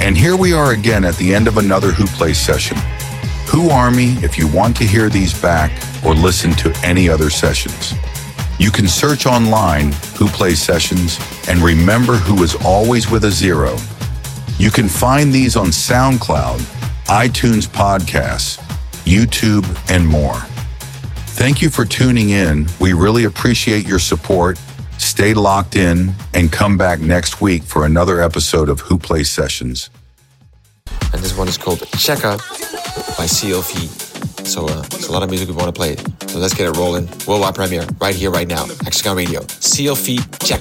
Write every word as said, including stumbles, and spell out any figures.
And here we are again at the end of another Who Plays session. Who Army if you want to hear these back or listen to any other sessions. You can search online Who Plays Sessions and remember Who is always with a zero. You can find these on SoundCloud, iTunes Podcasts, YouTube, and more. Thank you for tuning in. We really appreciate your support. Stay locked in and come back next week for another episode of Who Plays Sessions. And this one is called Checker by C L V. So uh, it's a lot of music we want to play. So let's get it rolling. Worldwide premiere right here, right now. Hexagon Radio. C L V Checker.